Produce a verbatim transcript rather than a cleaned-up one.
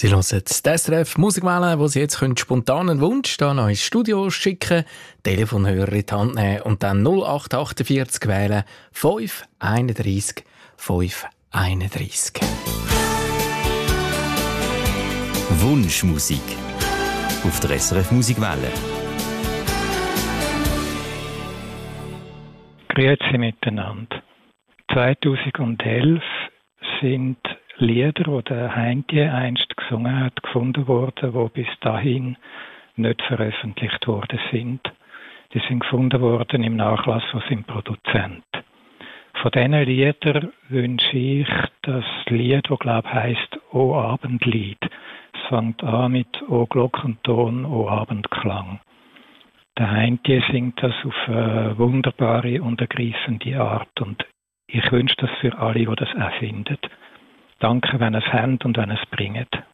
Sie hören die S R F Musikwelle, wo Sie jetzt können spontan einen Wunsch hier noch ins Studio schicken, Telefonhörer in die Hand nehmen und dann null acht achtundvierzig wählen, fünf einunddreißig fünf einunddreißig. Wunschmusik auf der S R F Musikwelle. Grüezi miteinander. zweitausendelf sind Lieder, die der Heintje einst gesungen hat, gefunden worden, die bis dahin nicht veröffentlicht worden sind. Die sind gefunden worden im Nachlass von seinem Produzent. Von diesen Liedern wünsche ich das Lied, das glaube ich heisst «O Abendlied». Es fängt an mit «O Glockenton, O Abendklang». Der Heintje singt das auf eine wunderbare und ergreifende Art und ich wünsche das für alle, die das auch finden. Danke, wenn ihr es habt und wenn ihr es bringt.